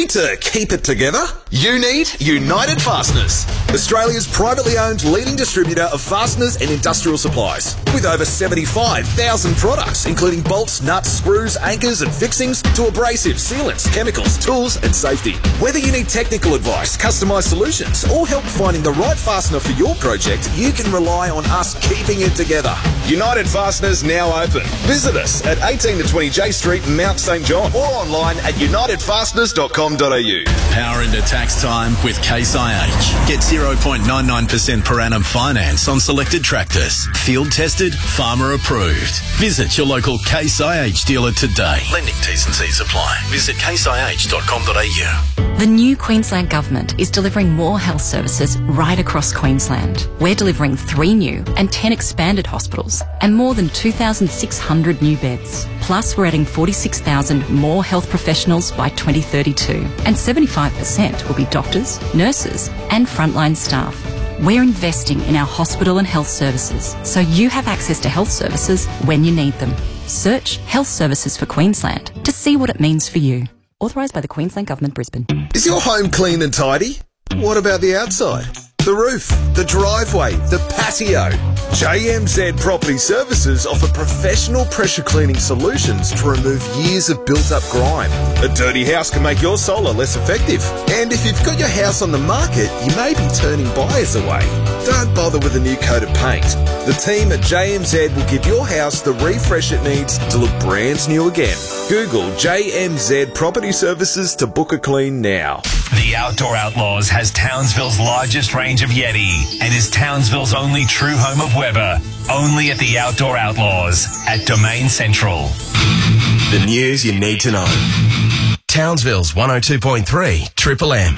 Need to keep it together? You need United Fasteners, Australia's privately owned leading distributor of fasteners and industrial supplies. With over 75,000 products, including bolts, nuts, screws, anchors and fixings, to abrasives, sealants, chemicals, tools and safety. Whether you need technical advice, customised solutions or help finding the right fastener for your project, you can rely on us keeping it together. United Fasteners now open. Visit us at 18 to 20 J Street, Mount St John, or online at unitedfasteners.com.au. Power into tax time with Case IH. Get 0.99% per annum finance on selected tractors. Field tested, farmer approved. Visit your local Case IH dealer today. Lending T's and C's apply. Visit caseih.com.au. The new Queensland Government is delivering more health services right across Queensland. We're delivering 3 new and 10 expanded hospitals and more than 2,600 new beds. Plus, we're adding 46,000 more health professionals by 2032, and 75% will be doctors, nurses and frontline staff. We're investing in our hospital and health services so you have access to health services when you need them. Search Health Services for Queensland to see what it means for you. Authorised by the Queensland Government, Brisbane. Is your home clean and tidy? What about the outside? The roof, the driveway, the patio. JMZ Property Services offer professional pressure cleaning solutions to remove years of built-up grime. A dirty house can make your solar less effective. And if you've got your house on the market, you may be turning buyers away. Don't bother with a new coat of paint. The team at JMZ will give your house the refresh it needs to look brand new again. Google JMZ Property Services to book a clean now. The Outdoor Outlaws has Townsville's largest range of Yeti and is Townsville's only true home of Weber. Only at the Outdoor Outlaws at Domain Central. The news you need to know. Townsville's 102.3 Triple M.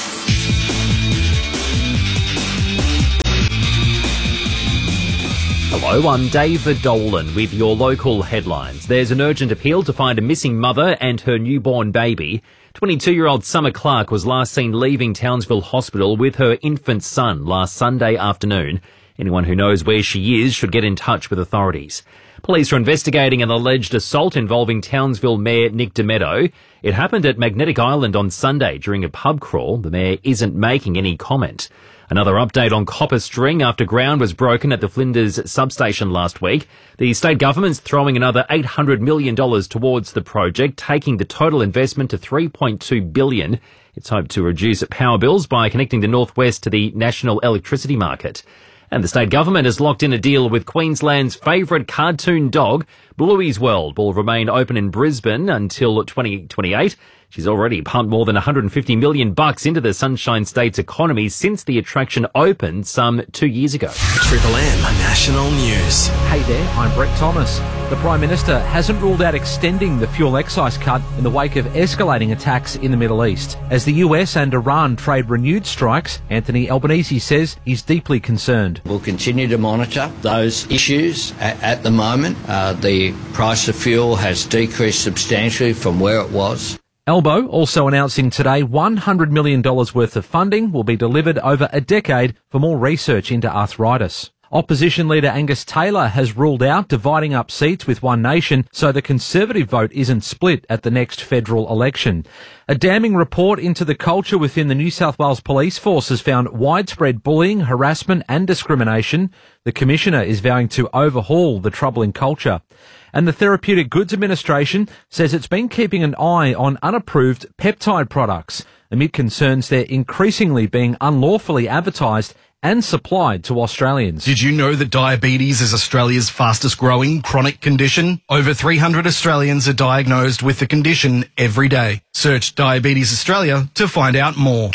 Hello, I'm David Dolan with your local headlines. There's an urgent appeal to find a missing mother and her newborn baby. 22-year-old Summer Clark was last seen leaving Townsville Hospital with her infant son last Sunday afternoon. Anyone who knows where she is should get in touch with authorities. Police are investigating an alleged assault involving Townsville Mayor Nick DeMeadow. It happened at Magnetic Island on Sunday during a pub crawl. The Mayor isn't making any comment. Another update on copper string after ground was broken at the Flinders substation last week. The state government's throwing another $800 million towards the project, taking the total investment to $3.2 billion. It's hoped to reduce power bills by connecting the northwest to the national electricity market. And the state government has locked in a deal with Queensland's favourite cartoon dog. Bluey's World will remain open in Brisbane until 2028. She's already pumped more than $150 million into the Sunshine State's economy since the attraction opened some 2 years ago. Triple M National News. Hey there, I'm Brett Thomas. The Prime Minister hasn't ruled out extending the fuel excise cut in the wake of escalating attacks in the Middle East. As the US and Iran trade renewed strikes, Anthony Albanese says he's deeply concerned. We'll continue to monitor those issues at the moment. The price of fuel has decreased substantially from where it was. Albo also announcing today $100 million worth of funding will be delivered over a decade for more research into arthritis. Opposition leader Angus Taylor has ruled out dividing up seats with One Nation so the Conservative vote isn't split at the next federal election. A damning report into the culture within the New South Wales Police Force has found widespread bullying, harassment and discrimination. The Commissioner is vowing to overhaul the troubling culture. And the Therapeutic Goods Administration says it's been keeping an eye on unapproved peptide products amid concerns they're increasingly being unlawfully advertised and supplied to Australians. Did you know that diabetes is Australia's fastest growing chronic condition? Over 300 Australians are diagnosed with the condition every day. Search Diabetes Australia to find out more.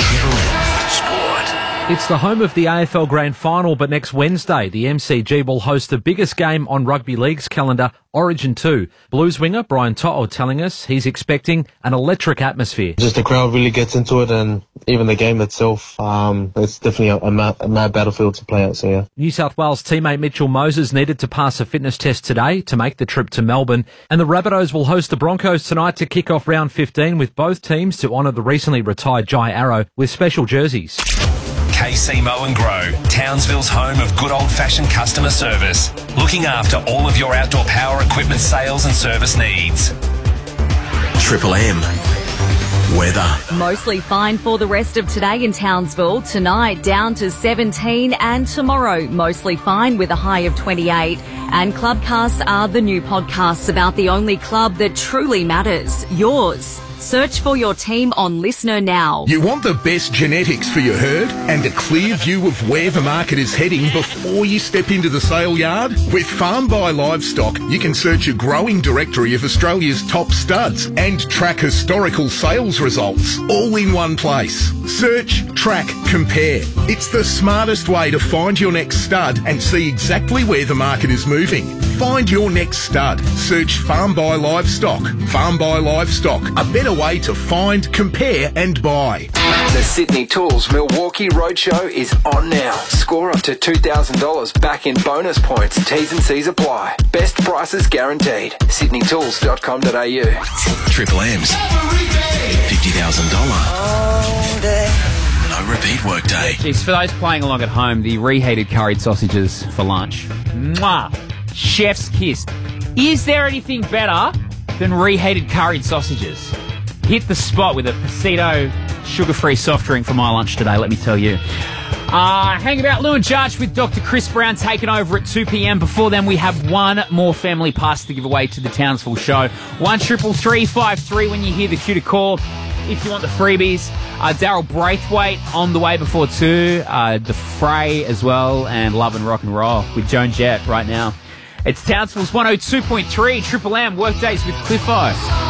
It's the home of the AFL Grand Final, but next Wednesday, the MCG will host the biggest game on Rugby League's calendar, Origin 2. Blues winger Brian To'o telling us he's expecting an electric atmosphere. Just the crowd really gets into it, and even the game itself, it's definitely a mad battlefield to play out, so yeah. New South Wales teammate Mitchell Moses needed to pass a fitness test today to make the trip to Melbourne, and the Rabbitohs will host the Broncos tonight to kick off round 15 with both teams to honour the recently retired Jai Arrow with special jerseys. KC Mow and Grow, Townsville's home of good old-fashioned customer service, looking after all of your outdoor power equipment sales and service needs. Triple M. Weather. Mostly fine for the rest of today in Townsville. Tonight down to 17 and tomorrow mostly fine with a high of 28. And Clubcasts are the new podcasts about the only club that truly matters, yours. Search for your team on Listener now. You want the best genetics for your herd and a clear view of where the market is heading before you step into the sale yard? With Farm by Livestock, you can search a growing directory of Australia's top studs and track historical sales results all in one place. Search, track, compare. It's the smartest way to find your next stud and see exactly where the market is moving. Find your next stud. Search Farm by Livestock. Farm by Livestock, a better way to find, compare and buy. The Sydney Tools Milwaukee Roadshow is on now. Score up to $2,000 back in bonus points. T's and C's apply. Best prices guaranteed. sydneytools.com.au. Triple M's $50,000. No repeat workday. Jeez, for those playing along at home, the reheated curried sausages for lunch. Mwah! Chef's kiss. Is there anything better than reheated curried sausages? Hit the spot with a Pasito sugar-free soft drink for my lunch today, let me tell you. Hang about Lou and Judge with Dr. Chris Brown taking over at 2 p.m. Before then, we have one more family pass to give away to the Townsville show. 133353 when you hear the cue to call. If you want the freebies, Daryl Braithwaite on the way before 2, The Fray as well, and Love and Rock and Roll with Joan Jett right now. It's Townsville's 102.3 Triple M, Workdays with Cliffo.